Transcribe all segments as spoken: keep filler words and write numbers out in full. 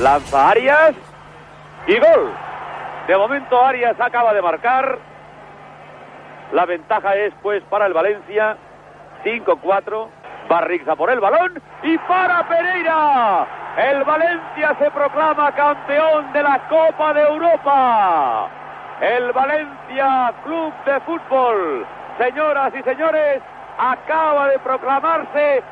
Lanza Arias y gol. De momento Arias acaba de marcar. La ventaja es pues para el Valencia, cinco cuatro. Barrixa por el balón y para Pereira. El Valencia se proclama campeón de la Copa de Europa. El Valencia Club de Fútbol, señoras y señores, acaba de proclamarse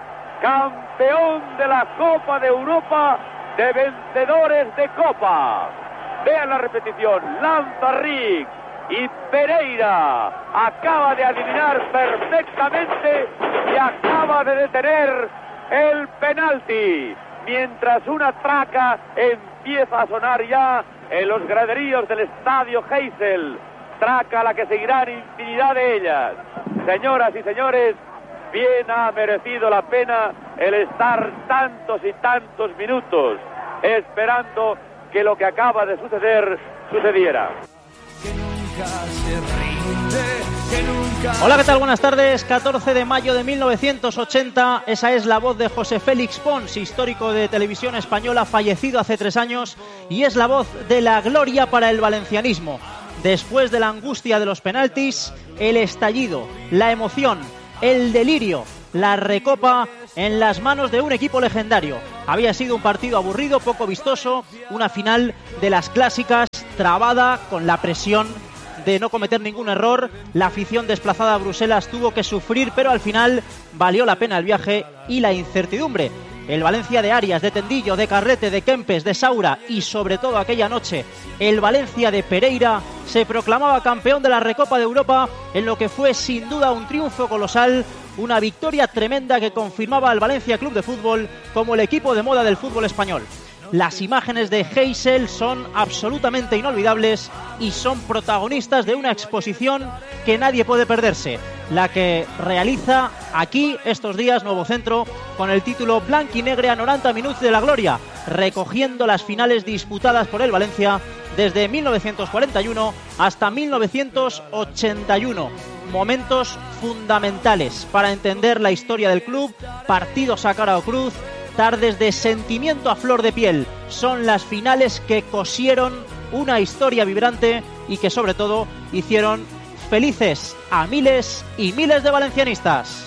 campeón de la Copa de Europa de vencedores de Copa. Vean la repetición. Lanza Rick y Pereira acaba de adivinar perfectamente y acaba de detener el penalti, mientras una traca empieza a sonar ya en los graderíos del estadio Heysel, traca a la que seguirán infinidad de ellas. Señoras y señores, bien ha merecido la pena el estar tantos y tantos minutos esperando que lo que acaba de suceder sucediera. Que nunca se rinde, que nunca... Hola, ¿qué tal? Buenas tardes. catorce de mayo de mil novecientos ochenta. Esa es la voz de José Félix Pons, histórico de televisión española, fallecido hace tres años, y es la voz de la gloria para el valencianismo. Después de la angustia de los penaltis, el estallido, la emoción, el delirio, la recopa en las manos de un equipo legendario. Había sido un partido aburrido, poco vistoso, una final de las clásicas, trabada con la presión de no cometer ningún error. La afición desplazada a Bruselas tuvo que sufrir, pero al final valió la pena el viaje y la incertidumbre. El Valencia de Arias, de Tendillo, de Carrete, de Kempes, de Saura y sobre todo aquella noche el Valencia de Pereira se proclamaba campeón de la Recopa de Europa en lo que fue sin duda un triunfo colosal, una victoria tremenda que confirmaba al Valencia Club de Fútbol como el equipo de moda del fútbol español. Las imágenes de Heysel son absolutamente inolvidables y son protagonistas de una exposición que nadie puede perderse, la que realiza aquí estos días Nuevo Centro con el título Blanquinegre a noventa minutos de la gloria, recogiendo las finales disputadas por el Valencia desde mil novecientos cuarenta y uno hasta mil novecientos ochenta y uno. Momentos fundamentales para entender la historia del club, partidos a cara o cruz, tardes de sentimiento a flor de piel. Son las finales que cosieron una historia vibrante y que sobre todo hicieron felices a miles y miles de valencianistas.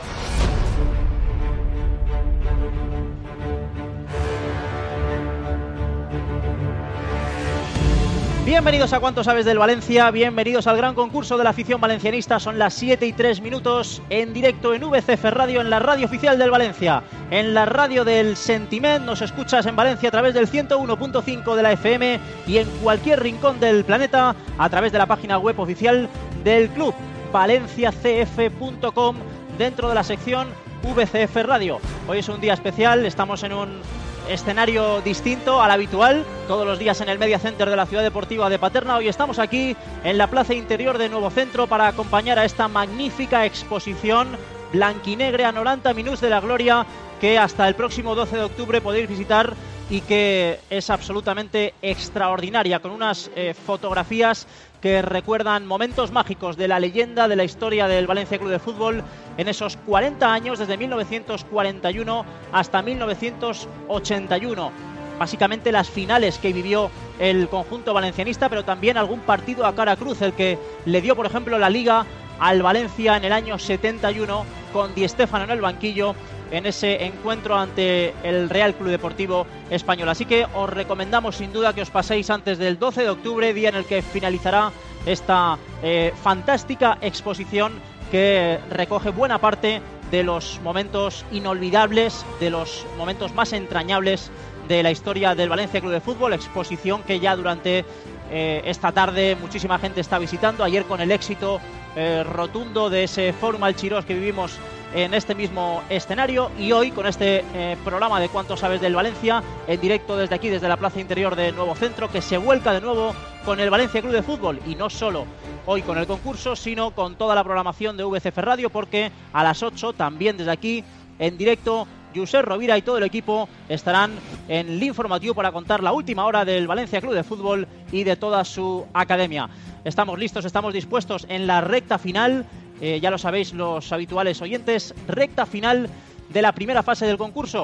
Bienvenidos a Cuánto Sabes del Valencia, bienvenidos al gran concurso de la afición valencianista. Son las siete y tres minutos en directo en V C F Radio, en la radio oficial del Valencia, en la radio del Sentiment. Nos escuchas en Valencia a través del ciento uno punto cinco de la F M y en cualquier rincón del planeta a través de la página web oficial del club, valencia c f punto com, dentro de la sección V C F Radio. Hoy es un día especial, estamos en un escenario distinto al habitual, todos los días en el Media Center de la Ciudad Deportiva de Paterna. Hoy estamos aquí en la plaza interior de Nuevo Centro para acompañar a esta magnífica exposición Blanquinegre a noventa minutos de la gloria, que hasta el próximo doce de octubre podéis visitar y que es absolutamente extraordinaria, con unas eh, fotografías que recuerdan momentos mágicos de la leyenda de la historia del Valencia Club de Fútbol en esos cuarenta años, desde mil novecientos cuarenta y uno hasta mil novecientos ochenta y uno. Básicamente las finales que vivió el conjunto valencianista, pero también algún partido a cara cruz, el que le dio, por ejemplo, la Liga al Valencia en el año setenta y uno, con Di Stéfano en el banquillo, en ese encuentro ante el Real Club Deportivo Español. Así que os recomendamos sin duda que os paséis antes del doce de octubre, día en el que finalizará esta eh, fantástica exposición que recoge buena parte de los momentos inolvidables, de los momentos más entrañables de la historia del Valencia Club de Fútbol. Exposición que ya durante eh, esta tarde muchísima gente está visitando. Ayer con el éxito eh, rotundo de ese Fórum Alchirós que vivimos en este mismo escenario, y hoy con este eh, programa de Cuánto Sabes del Valencia, en directo desde aquí, desde la plaza interior de Nuevo Centro, que se vuelca de nuevo con el Valencia Club de Fútbol, y no solo hoy con el concurso, sino con toda la programación de V C F Radio, porque a las ocho, también desde aquí, en directo, Josep Rovira y todo el equipo estarán en el informativo para contar la última hora del Valencia Club de Fútbol y de toda su academia. Estamos listos, estamos dispuestos en la recta final. Eh, ya lo sabéis los habituales oyentes, recta final de la primera fase del concurso.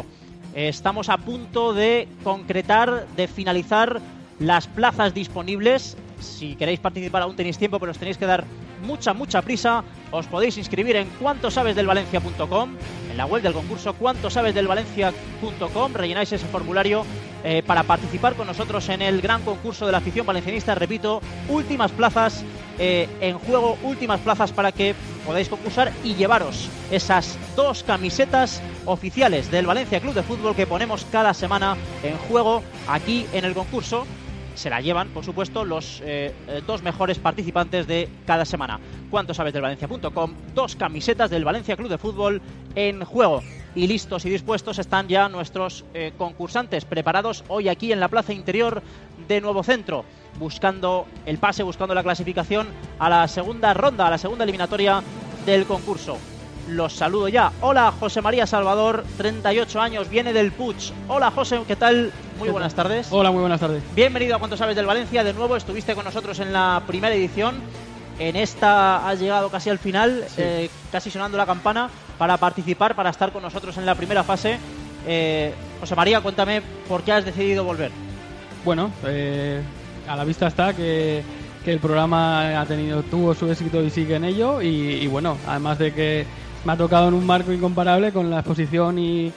Eh, estamos a punto de concretar, de finalizar las plazas disponibles. Si queréis participar aún tenéis tiempo, pero os tenéis que dar mucha, mucha prisa. Os podéis inscribir en cuanto sabes del valencia punto com, en la web del concurso cuanto sabes del valencia punto com. Rellenáis ese formulario eh, para participar con nosotros en el gran concurso de la afición valencianista. Repito, últimas plazas eh, en juego, últimas plazas para que podáis concursar y llevaros esas dos camisetas oficiales del Valencia Club de Fútbol que ponemos cada semana en juego aquí en el concurso. Se la llevan, por supuesto, los eh, dos mejores participantes de cada semana. Cuánto sabes del valencia punto com, dos camisetas del Valencia Club de Fútbol en juego. Y listos y dispuestos están ya nuestros eh, concursantes preparados hoy aquí en la plaza interior de Nuevo Centro, buscando el pase, buscando la clasificación a la segunda ronda, a la segunda eliminatoria del concurso. Los saludo ya. Hola, José María Salvador, treinta y ocho años, viene del Puig. Hola, José, ¿qué tal? Muy buenas tardes. Hola, muy buenas tardes. Bienvenido a Cuánto Sabes del Valencia. De nuevo, estuviste con nosotros en la primera edición. En esta has llegado casi al final, sí. eh, casi sonando la campana, para participar, para estar con nosotros en la primera fase. Eh, José María, cuéntame por qué has decidido volver. Bueno, eh, a la vista está que, que el programa ha tenido tuvo su éxito y sigue en ello. Y, y bueno, además de que me ha tocado en un marco incomparable con la exposición y,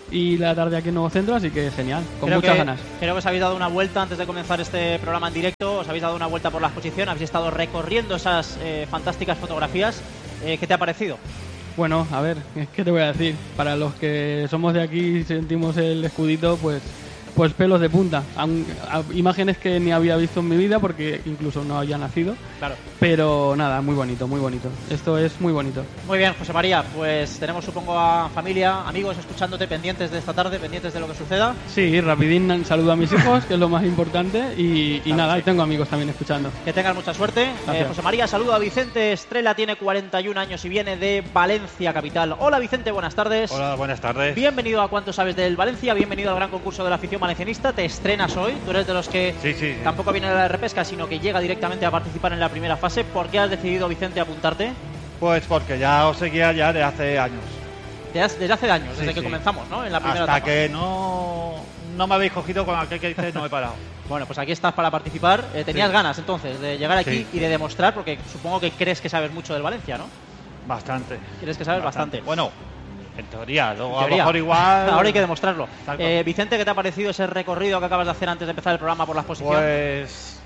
y la tarde aquí en Nuevo Centro, así que genial, con creo muchas que, ganas. Creo que os habéis dado una vuelta antes de comenzar este programa en directo, os habéis dado una vuelta por la exposición, habéis estado recorriendo esas eh, fantásticas fotografías. Eh, ¿Qué te ha parecido? Bueno, a ver, ¿qué te voy a decir? Para los que somos de aquí y sentimos el escudito, pues... Pues pelos de punta, Aun, a, imágenes que ni había visto en mi vida porque incluso no había nacido. Claro. Pero nada, muy bonito, muy bonito. Esto es muy bonito. Muy bien, José María, pues tenemos supongo a familia, amigos escuchándote, pendientes de esta tarde, pendientes de lo que suceda. Sí, rapidín saludo a mis hijos, que es lo más importante, y, y claro, nada, sí. y tengo amigos también escuchando. Que tengan mucha suerte. Eh, José María, saludo a Vicente Estrella, tiene cuarenta y un años y viene de Valencia capital. Hola Vicente, buenas tardes. Hola, buenas tardes. Bienvenido a Cuánto Sabes del Valencia, bienvenido al gran concurso de la afición valencianista. Te estrenas hoy, tú eres de los que sí, sí, sí. tampoco viene a la repesca, sino que llega directamente a participar en la primera fase. ¿Por qué has decidido, Vicente, apuntarte? Pues porque ya os seguía ya de hace años. Desde hace años, sí, desde que sí. comenzamos, ¿no? En la primera Hasta etapa. que no, no me habéis cogido con aquel que dices no he parado. Bueno, pues aquí estás para participar. Eh, tenías sí. ganas entonces de llegar aquí sí. y de demostrar, porque supongo que crees que sabes mucho del Valencia, ¿no? Bastante. ¿Crees que sabes bastante? bastante. Bueno, en teoría, luego en teoría. a lo mejor igual... Ahora hay que demostrarlo. Eh, Vicente, ¿qué te ha parecido ese recorrido que acabas de hacer antes de empezar el programa por la exposición? Pues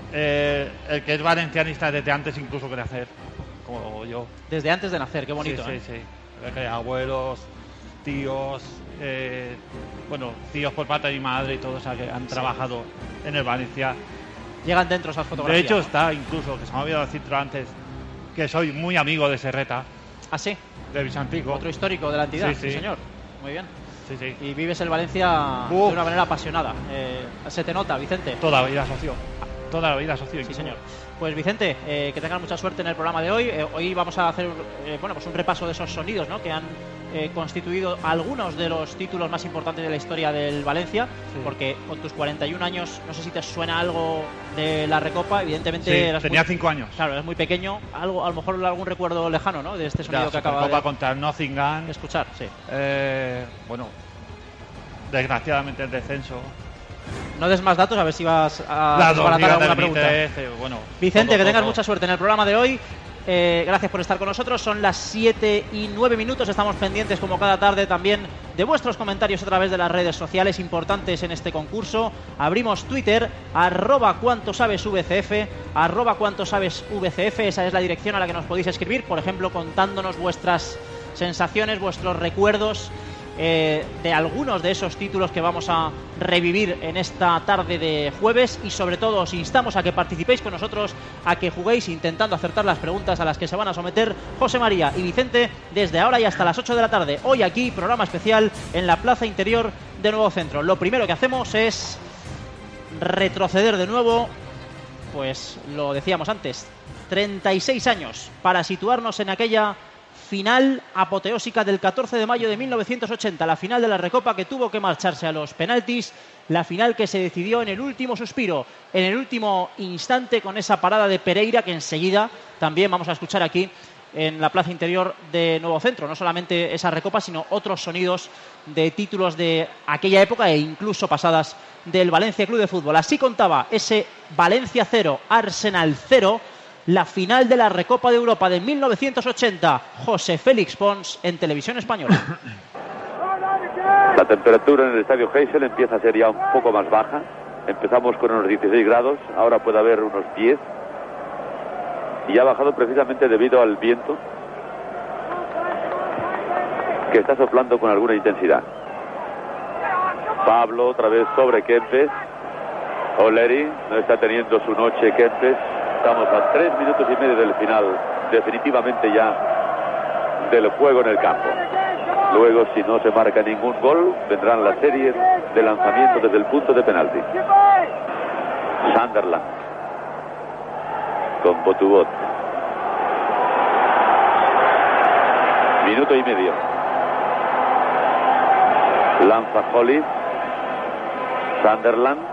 eh, el que es valencianista desde antes incluso que nacer, como yo. Desde antes de nacer, qué bonito. Sí, ¿eh? sí, sí. Eh, abuelos, tíos, eh, bueno, tíos por parte de mi madre y todos, o sea, que han sí. trabajado en el Valencia. Llegan dentro esas fotografías. De hecho ¿no? está incluso, que se me ha olvidado decirlo antes, que soy muy amigo de Serreta. ¿Ah, sí? De Vicentico. Otro histórico de la entidad, sí, sí. sí señor. Muy bien. Sí, sí. Y vives el Valencia Uf. de una manera apasionada. Eh, se te nota, Vicente. Toda la vida socio. Toda la vida socio. Sí, incluso. señor. Pues Vicente, eh, que tengan mucha suerte en el programa de hoy. Eh, hoy vamos a hacer eh, bueno, pues un repaso de esos sonidos, ¿no? Que han eh, constituido algunos de los títulos más importantes de la historia del Valencia. Sí. Porque con tus cuarenta y un años, no sé si te suena algo de la Recopa. Evidentemente sí, eras tenía muy, cinco años. Claro, eres muy pequeño. Algo, a lo mejor algún recuerdo lejano, ¿no? De este sonido ya, que acaba de contar Nottingham. escuchar. Sí. Eh, bueno, desgraciadamente el descenso. No des más datos, a ver si vas a desbaratar alguna pregunta. trece, bueno, Vicente, todo, que tengas todo. mucha suerte en el programa de hoy. Eh, gracias por estar con nosotros. Son las siete y nueve minutos. Estamos pendientes, como cada tarde, también de vuestros comentarios a través de las redes sociales importantes en este concurso. Abrimos Twitter, arroba cuánto sabes V C F, arroba cuánto sabes V C F. Esa es la dirección a la que nos podéis escribir, por ejemplo, contándonos vuestras sensaciones, vuestros recuerdos Eh, de algunos de esos títulos que vamos a revivir en esta tarde de jueves, y sobre todo os instamos a que participéis con nosotros, a que juguéis intentando acertar las preguntas a las que se van a someter José María y Vicente desde ahora y hasta las ocho de la tarde. Hoy aquí, programa especial en la plaza interior de Nuevo Centro. Lo primero que hacemos es retroceder de nuevo, pues lo decíamos antes, treinta y seis años, para situarnos en aquella final apoteósica del catorce de mayo de mil novecientos ochenta, la final de la Recopa que tuvo que marcharse a los penaltis, la final que se decidió en el último suspiro, en el último instante, con esa parada de Pereira que enseguida también vamos a escuchar aquí en la plaza interior de Nuevo Centro. No solamente esa recopa, sino otros sonidos de títulos de aquella época e incluso pasadas del Valencia Club de Fútbol. Así contaba ese Valencia cero, Arsenal cero, la final de la Recopa de Europa de mil novecientos ochenta. José Félix Pons en Televisión Española. La temperatura en el estadio Heysel empieza a ser ya un poco más baja. Empezamos con unos dieciséis grados, ahora puede haber unos diez. Y ha bajado precisamente debido al viento que está soplando con alguna intensidad. Pablo otra vez sobre Kempes. O'Leary no está teniendo su noche Kempes. Estamos a tres minutos y medio del final, definitivamente ya, del juego en el campo. Luego, si no se marca ningún gol, vendrán las series de lanzamiento desde el punto de penalti. Sunderland con Potubot. Minuto y medio. Lanza Hollis. Sunderland.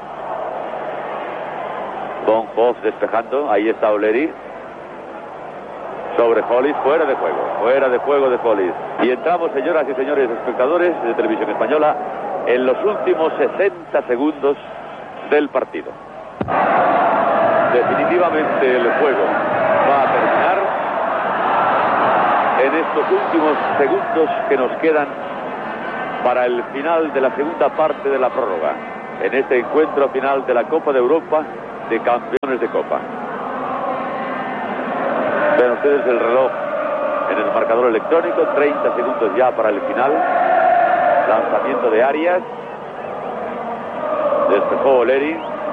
Von Hoff despejando. Ahí está O'Leary. Sobre Hollis. Fuera de juego. Fuera de juego de Hollis. Y entramos, señoras y señores espectadores de Televisión Española, en los últimos sesenta segundos del partido. Definitivamente el juego va a terminar en estos últimos segundos que nos quedan para el final de la segunda parte de la prórroga, en este encuentro final de la Copa de Europa de Campeones de Copa. Ven ustedes el reloj en el marcador electrónico, treinta segundos ya para el final. Lanzamiento de Arias. Despejó O'Leary,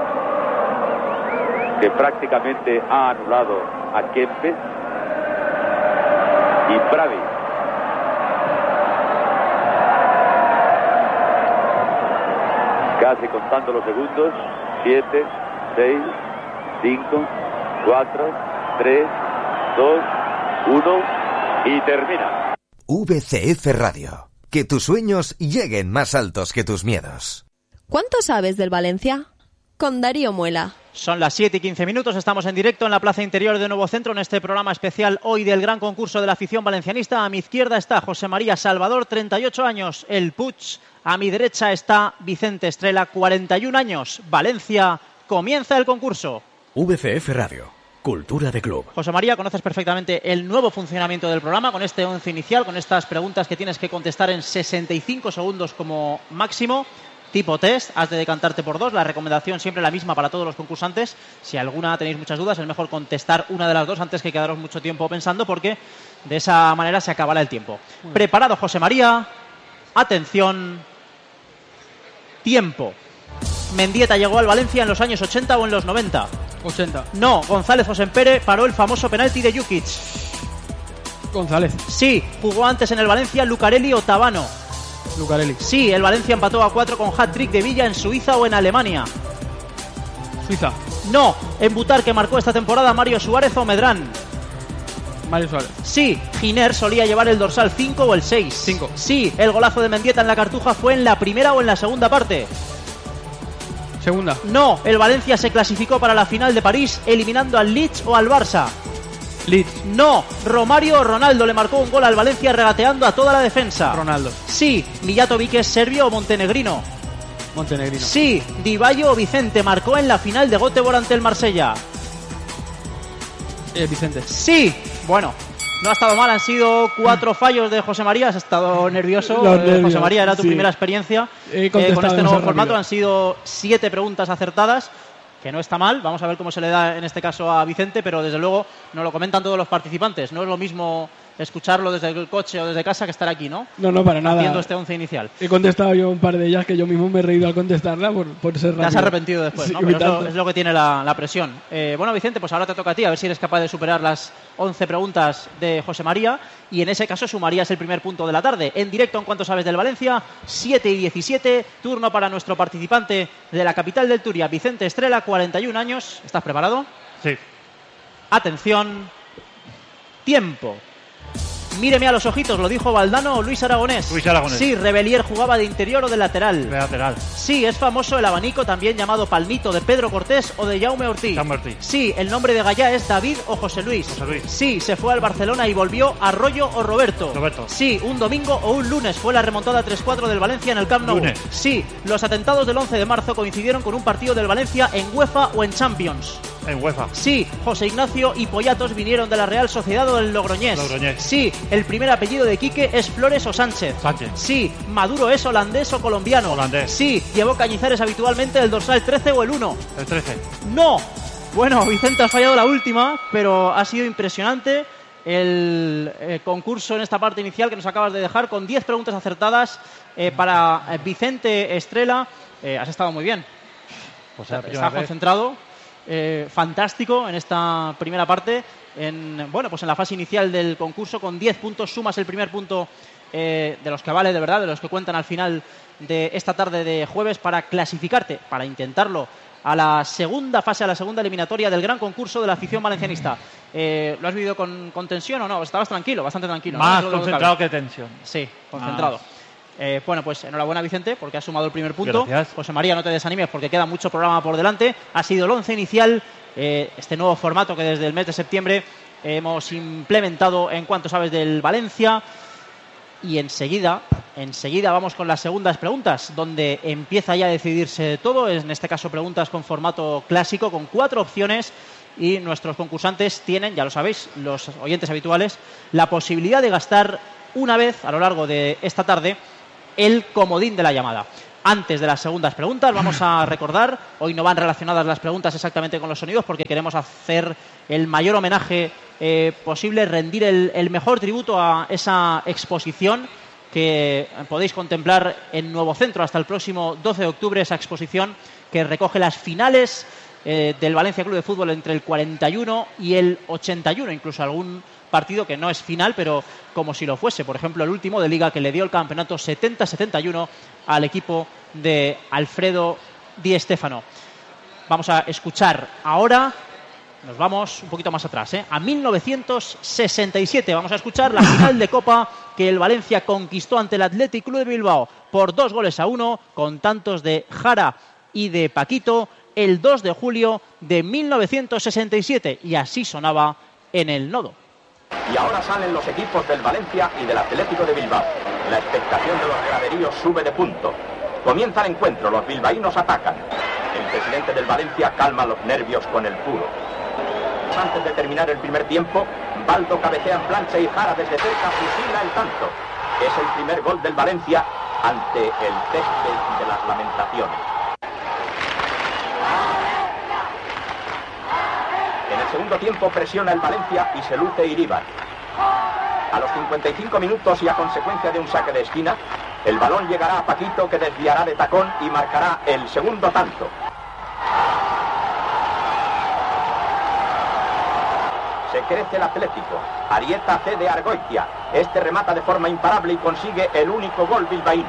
que prácticamente ha anulado a Kempes. Y Bravi. Casi contando los segundos. siete, seis, cinco, cuatro, tres, dos, uno y termina. V C F Radio. Que tus sueños lleguen más altos que tus miedos. ¿Cuánto sabes del Valencia? Con Darío Muela. Son las siete y quince minutos, estamos en directo en la plaza interior de Nuevo Centro en este programa especial hoy del gran concurso de la afición valencianista. A mi izquierda está José María Salvador, treinta y ocho años, el Puig. A mi derecha está Vicente Estrela, cuarenta y un años. Valencia, comienza el concurso. V C F Radio, cultura de club. José María, conoces perfectamente el nuevo funcionamiento del programa con este once inicial, con estas preguntas que tienes que contestar en sesenta y cinco segundos como máximo. Tipo test, has de decantarte por dos. La recomendación siempre la misma para todos los concursantes. Si alguna tenéis muchas dudas, es mejor contestar una de las dos antes que quedaros mucho tiempo pensando, porque de esa manera se acabará el tiempo. Bueno. ¿Preparado, José María? Atención. Tiempo. ¿Mendieta llegó al Valencia en los años ochenta o en los noventa? ochenta. No, González Osempere paró el famoso penalti de Jukic. González. Sí, jugó antes en el Valencia Lucarelli o Tabano. Lucarelli. Sí, el Valencia empató a cuatro con hat-trick de Villa en Suiza o en Alemania. Suiza. No, en Butar, que marcó esta temporada Mario Suárez o Medrán. Mario Suárez. Sí, Giner solía llevar el dorsal cinco o el seis. cinco. Sí, el golazo de Mendieta en la Cartuja fue en la primera o en la segunda parte. Segunda. No, el Valencia se clasificó para la final de París eliminando al Leeds o al Barça. Leeds. No, Romario o Ronaldo le marcó un gol al Valencia regateando a toda la defensa. Ronaldo. Sí, Mijatovic es serbio o montenegrino. Montenegrino. Sí, Di Baio o Vicente marcó en la final de Göteborg ante el Marsella. Eh, Vicente. Sí, bueno, no ha estado mal, han sido cuatro fallos de José María, has estado nervioso. Eh, José María, era tu sí. primera experiencia eh, con este nuevo formato. Han sido siete preguntas acertadas, que no está mal. Vamos a ver cómo se le da en este caso a Vicente, pero desde luego nos lo comentan todos los participantes. No es lo mismo escucharlo desde el coche o desde casa que estar aquí, ¿no? No, no, para nada. Haciendo este once inicial. He contestado yo un par de ellas que yo mismo me he reído al contestarla por, por ser rápido. Te has arrepentido después, sí, ¿no? Pero es lo, es lo que tiene la, la presión. Eh, bueno, Vicente, pues ahora te toca a ti, a ver si eres capaz de superar las once preguntas de José María, y en ese caso sumarías el primer punto de la tarde. En directo, en cuanto sabes del Valencia, siete y diecisiete, turno para nuestro participante de la capital del Turia, Vicente Estrela, cuarenta y un años. ¿Estás preparado? Sí. Atención. Tiempo. Míreme a los ojitos, ¿lo dijo Valdano o Luis Aragonés? Luis Aragonés. Sí, Rebelier jugaba de interior o de lateral. De lateral. Sí, es famoso el abanico también llamado palmito de Pedro Cortés o de Jaume Ortiz. Jaume Ortiz. Sí, el nombre de Gallá es David o José Luis. José Luis. Sí, se fue al Barcelona y volvió Arroyo o Roberto. Roberto. Sí, un domingo o un lunes fue la remontada tres cuatro del Valencia en el Camp Nou. Lunes. Sí, los atentados del once de marzo coincidieron con un partido del Valencia en UEFA o en Champions. En UEFA. Sí, José Ignacio y Pollatos vinieron de la Real Sociedad o del Logroñés. Logroñés. Sí, el primer apellido de Quique es Flores o Sánchez. Sánchez. Sí, Maduro es holandés o colombiano. Holandés. Sí, llevó Cañizares habitualmente el dorsal trece o el uno. El trece. ¡No! Bueno, Vicente, has fallado la última, pero ha sido impresionante el eh, concurso en esta parte inicial que nos acabas de dejar con diez preguntas acertadas eh, para eh, Vicente Estrela. Eh, has estado muy bien. Pues Está concentrado. Eh, fantástico en esta primera parte, en bueno pues en la fase inicial del concurso, con diez puntos, sumas el primer punto eh, de los que vale de verdad, de los que cuentan al final de esta tarde de jueves para clasificarte, para intentarlo a la segunda fase, a la segunda eliminatoria del gran concurso de la afición valencianista. Eh, ¿Lo has vivido con, con tensión o no? Estabas tranquilo, bastante tranquilo. Más ¿no? concentrado que tensión. Sí, concentrado. Más. Eh, bueno, pues enhorabuena, Vicente, porque has sumado el primer punto. Gracias. José María, no te desanimes porque queda mucho programa por delante. Ha sido el once inicial, eh, este nuevo formato que desde el mes de septiembre hemos implementado en cuanto sabes del Valencia. Y enseguida, enseguida vamos con las segundas preguntas, donde empieza ya a decidirse todo. En este caso, preguntas con formato clásico, con cuatro opciones. Y nuestros concursantes tienen, ya lo sabéis, los oyentes habituales, la posibilidad de gastar una vez a lo largo de esta tarde el comodín de la llamada. Antes de las segundas preguntas, vamos a recordar, hoy no van relacionadas las preguntas exactamente con los sonidos porque queremos hacer el mayor homenaje eh, posible, rendir el, el mejor tributo a esa exposición que podéis contemplar en Nuevo Centro hasta el próximo doce de octubre, esa exposición que recoge las finales eh, del Valencia Club de Fútbol entre el cuarenta y uno y el ochenta y uno, incluso algún partido que no es final, pero como si lo fuese. Por ejemplo, el último de Liga que le dio el campeonato setenta setenta y uno al equipo de Alfredo Di Stéfano. Vamos a escuchar ahora, nos vamos un poquito más atrás, ¿eh? a mil novecientos sesenta y siete. Vamos a escuchar la final de Copa que el Valencia conquistó ante el Athletic Club de Bilbao por dos goles a uno, con tantos de Jara y de Paquito, el dos de julio de mil novecientos sesenta y siete. Y así sonaba en el Nodo. Y ahora salen los equipos del Valencia y del Atlético de Bilbao. La expectación de los graderíos sube de punto. Comienza el encuentro, los bilbaínos atacan. El presidente del Valencia calma los nervios con el puro. Antes de terminar el primer tiempo, Baldo cabecea en plancha y Jara desde cerca fusila el tanto. Es el primer gol del Valencia ante el césped de las lamentaciones. En el segundo tiempo presiona el Valencia y se luce Iríbar. A los cincuenta y cinco minutos y a consecuencia de un saque de esquina, el balón llegará a Paquito, que desviará de tacón y marcará el segundo tanto. Se crece el Atlético. Arieta cede a Argoitia. Este remata de forma imparable y consigue el único gol bilbaíno.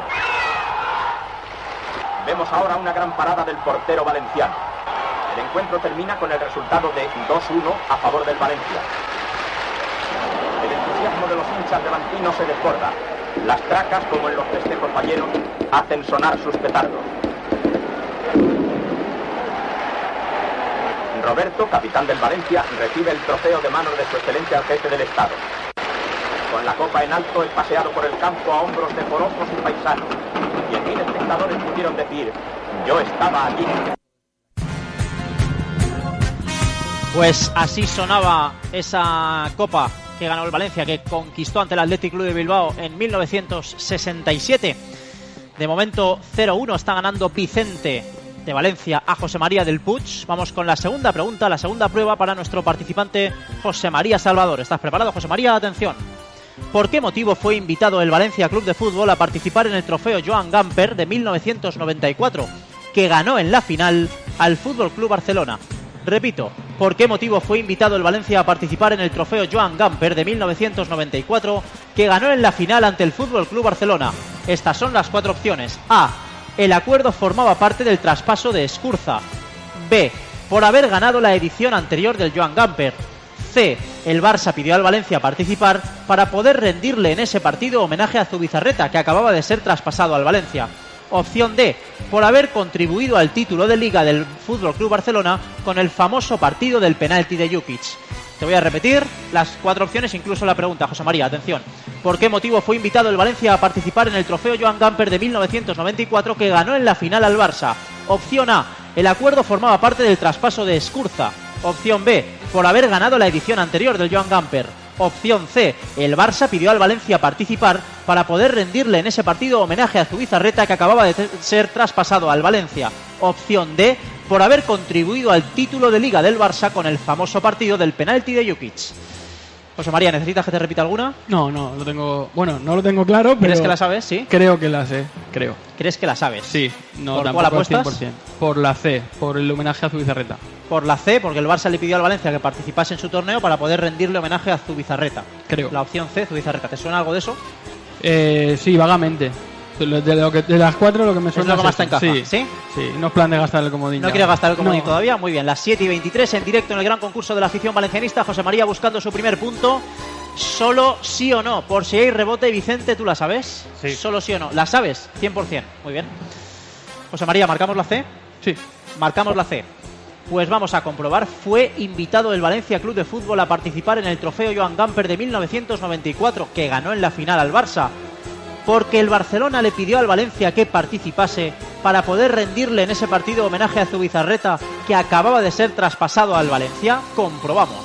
Vemos ahora una gran parada del portero valenciano. El encuentro termina con el resultado de dos uno a favor del Valencia. El entusiasmo de los hinchas levantinos se desborda. Las tracas, como en los festejos falleros, hacen sonar sus petardos. Roberto, capitán del Valencia, recibe el trofeo de manos de su excelente al jefe del Estado. Con la copa en alto es paseado por el campo a hombros de forofos y paisanos. Y en mil espectadores pudieron decir: yo estaba allí. Pues así sonaba esa copa que ganó el Valencia, que conquistó ante el Athletic Club de Bilbao en mil novecientos sesenta y siete. De momento cero uno está ganando Vicente de Valencia a José María del Puig. Vamos con la segunda pregunta, la segunda prueba para nuestro participante José María Salvador. ¿Estás preparado, José María? Atención. ¿Por qué motivo fue invitado el Valencia Club de Fútbol a participar en el trofeo Joan Gamper de mil novecientos noventa y cuatro, que ganó en la final al F C Barcelona? Repito, ¿por qué motivo fue invitado el Valencia a participar en el trofeo Joan Gamper de mil novecientos noventa y cuatro, que ganó en la final ante el F C Barcelona? Estas son las cuatro opciones. A. El acuerdo formaba parte del traspaso de Escurza. B. Por haber ganado la edición anterior del Joan Gamper. C. El Barça pidió al Valencia participar para poder rendirle en ese partido homenaje a Zubizarreta, que acababa de ser traspasado al Valencia. Opción D. Por haber contribuido al título de Liga del F C Barcelona con el famoso partido del penalti de Jukic. Te voy a repetir las cuatro opciones, incluso la pregunta, José María, atención. ¿Por qué motivo fue invitado el Valencia a participar en el trofeo Joan Gamper de mil novecientos noventa y cuatro que ganó en la final al Barça? Opción A. El acuerdo formaba parte del traspaso de Escurza. Opción B. Por haber ganado la edición anterior del Joan Gamper. Opción C. El Barça pidió al Valencia participar para poder rendirle en ese partido homenaje a Zubizarreta, que acababa de ser traspasado al Valencia. Opción D. Por haber contribuido al título de Liga del Barça con el famoso partido del penalti de Jukic. José María, ¿necesitas que te repita alguna? No, no, lo tengo... Bueno, no lo tengo claro, pero... ¿Crees que la sabes? Sí. Creo que la sé, creo. ¿Crees que la sabes? Sí. No, ¿Por cuál apuestas? cien por ciento. Por la C, por el homenaje a Zubizarreta. Por la C, porque el Barça le pidió al Valencia que participase en su torneo para poder rendirle homenaje a Zubizarreta. Creo. La opción C, Zubizarreta. ¿Te suena algo de eso? Eh, sí, vagamente. De, lo que, de las cuatro lo que me suena es lo que más es te encaja. Sí, ¿Sí? Sí, no es plan de gastar el comodín. ¿No ya. quieres gastar el comodín no. todavía? Muy bien, las siete y veintitrés en directo en el gran concurso de la afición valencianista. José María buscando su primer punto. Solo sí o no. Por si hay rebote, Vicente, ¿tú la sabes? Sí. Solo sí o no. ¿La sabes? cien por ciento. Muy bien. José María, ¿marcamos la C? Sí. Marcamos la C. Pues vamos a comprobar. Fue invitado el Valencia Club de Fútbol a participar en el trofeo Joan Gamper de mil novecientos noventa y cuatro, que ganó en la final al Barça, porque el Barcelona le pidió al Valencia que participase para poder rendirle en ese partido homenaje a Zubizarreta, que acababa de ser traspasado al Valencia. Comprobamos.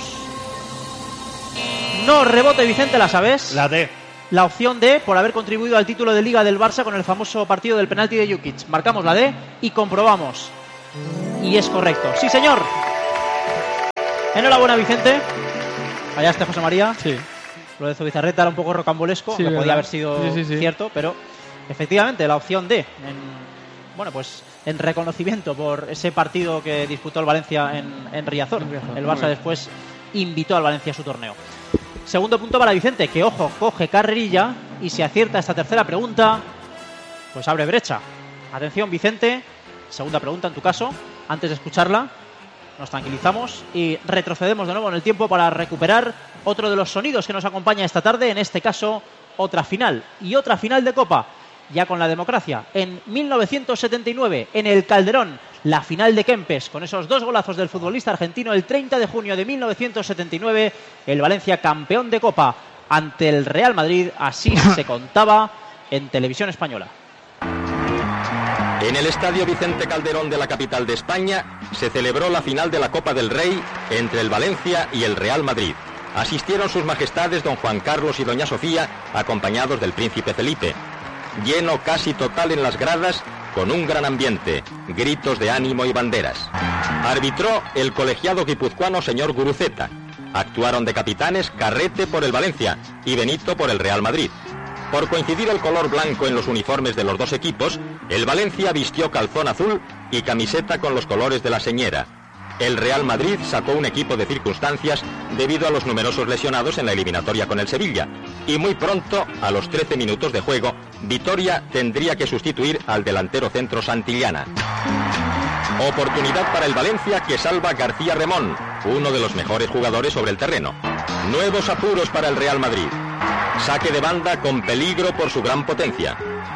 No rebote, Vicente, ¿la sabes? La D. La opción D, por haber contribuido al título de Liga del Barça con el famoso partido del penalti de Jukic. Marcamos la D y comprobamos. Y es correcto. ¡Sí, señor! Enhorabuena, Vicente. ¿Fallaste, José María? Sí. Lo de Zubizarreta era un poco rocambolesco, Sí, que podía ¿verdad? haber sido Sí, sí, sí. cierto, pero efectivamente la opción D, en, bueno, pues en reconocimiento por ese partido que disputó el Valencia en, en Riazor. En Riazor, El muy Barça bien. después invitó al Valencia a su torneo. Segundo punto para Vicente, que ojo, coge carrerilla y si acierta esta tercera pregunta, pues abre brecha. Atención, Vicente, segunda pregunta en tu caso. Antes de escucharla, nos tranquilizamos y retrocedemos de nuevo en el tiempo para recuperar otro de los sonidos que nos acompaña esta tarde, en este caso otra final y otra final de Copa, ya con la democracia. En mil novecientos setenta y nueve, en el Calderón, la final de Kempes, con esos dos golazos del futbolista argentino, el treinta de junio de mil novecientos setenta y nueve, el Valencia campeón de Copa ante el Real Madrid, así se contaba en Televisión Española. En el Estadio Vicente Calderón de la capital de España se celebró la final de la Copa del Rey entre el Valencia y el Real Madrid. Asistieron sus majestades don Juan Carlos y doña Sofía, acompañados del príncipe Felipe. Lleno casi total en las gradas, con un gran ambiente, gritos de ánimo y banderas. Arbitró el colegiado guipuzcoano señor Guruceta. Actuaron de capitanes Carrete por el Valencia y Benito por el Real Madrid. Por coincidir el color blanco en los uniformes de los dos equipos, el Valencia vistió calzón azul y camiseta con los colores de la señera. El Real Madrid sacó un equipo de circunstancias debido a los numerosos lesionados en la eliminatoria con el Sevilla. Y muy pronto, a los trece minutos de juego, Vitoria tendría que sustituir al delantero centro santillana. Oportunidad para el Valencia que salva García Remón, uno de los mejores jugadores sobre el terreno. Nuevos apuros para el Real Madrid. Saque de banda con peligro por su gran potencia.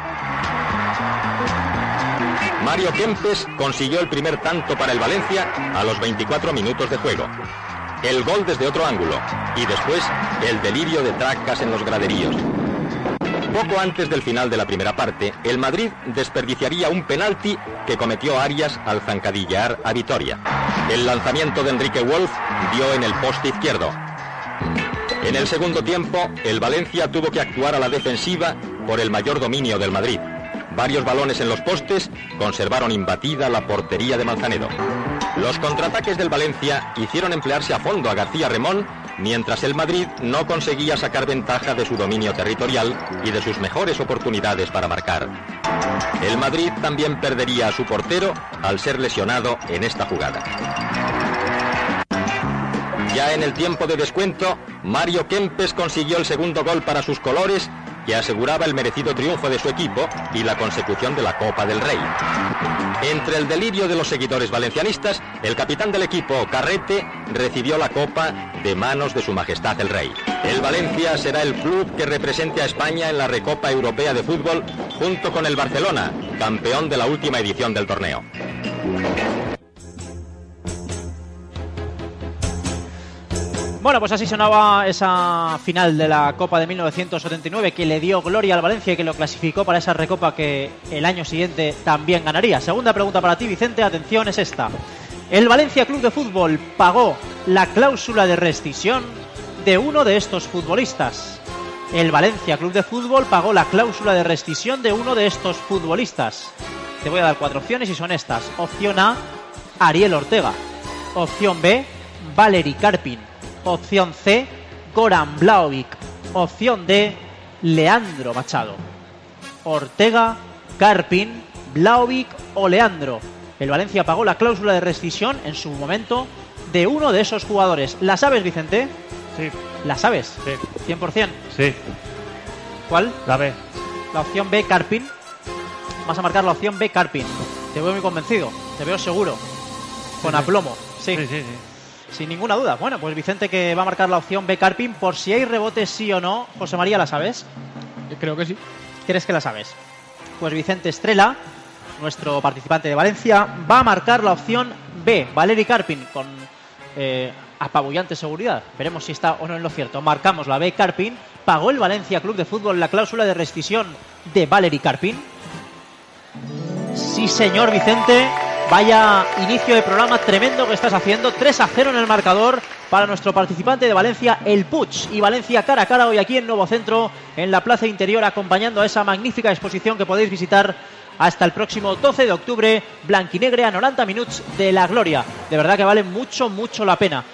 Mario Kempes consiguió el primer tanto para el Valencia a los veinticuatro minutos de juego. El gol desde otro ángulo y después el delirio de tracas en los graderíos. Poco antes del final de la primera parte, el Madrid desperdiciaría un penalti que cometió Arias al zancadillear a Vitoria. El lanzamiento de Enrique Wolf dio en el poste izquierdo. En el segundo tiempo, el Valencia tuvo que actuar a la defensiva por el mayor dominio del Madrid. Varios balones en los postes conservaron imbatida la portería de Manzanedo. Los contraataques del Valencia hicieron emplearse a fondo a García Remón, mientras el Madrid no conseguía sacar ventaja de su dominio territorial y de sus mejores oportunidades para marcar. El Madrid también perdería a su portero al ser lesionado en esta jugada. Ya en el tiempo de descuento, Mario Kempes consiguió el segundo gol para sus colores que aseguraba el merecido triunfo de su equipo y la consecución de la Copa del Rey. Entre el delirio de los seguidores valencianistas, el capitán del equipo, Carrete, recibió la Copa de manos de Su Majestad el Rey. El Valencia será el club que represente a España en la Recopa Europea de Fútbol, junto con el Barcelona, campeón de la última edición del torneo. Bueno, pues así sonaba esa final de la Copa de mil novecientos setenta y nueve que le dio gloria al Valencia y que lo clasificó para esa Recopa que el año siguiente también ganaría. Segunda pregunta para ti, Vicente, atención, es esta. El Valencia Club de Fútbol pagó la cláusula de rescisión de uno de estos futbolistas. El Valencia Club de Fútbol pagó la cláusula de rescisión de uno de estos futbolistas. Te voy a dar cuatro opciones y son estas. Opción A, Ariel Ortega. Opción B, Valery Karpin. Opción C, Goran Vlahovic. Opción D, Leandro Machado. Ortega, Karpin, Vlahovic o Leandro. El Valencia pagó la cláusula de rescisión en su momento de uno de esos jugadores. ¿La sabes, Vicente? Sí. ¿La sabes? Sí. cien por ciento. Sí. ¿Cuál? La B. La opción B, Karpin. Vas a marcar la opción B, Karpin. Te veo muy convencido, te veo seguro. Con sí, aplomo. Sí. Sí, sí, sí. Sin ninguna duda. Bueno, pues Vicente que va a marcar la opción B, Karpin. Por si hay rebotes, sí o no. José María, ¿la sabes? Creo que sí. ¿Crees que la sabes? Pues Vicente Estrella, nuestro participante de Valencia, va a marcar la opción B, Valery Karpin, con eh, apabullante seguridad. Veremos si está o no en lo cierto. Marcamos la B, Karpin. ¿Pagó el Valencia Club de Fútbol la cláusula de rescisión de Valery Karpin? Sí, señor, Vicente. Vaya inicio de programa tremendo que estás haciendo. tres a cero en el marcador para nuestro participante de Valencia, el Puig. Y Valencia cara a cara hoy aquí en Nuevo Centro, en la Plaza Interior, acompañando a esa magnífica exposición que podéis visitar hasta el próximo doce de octubre, blanquinegre a noventa minutos de la gloria. De verdad que vale mucho, mucho la pena.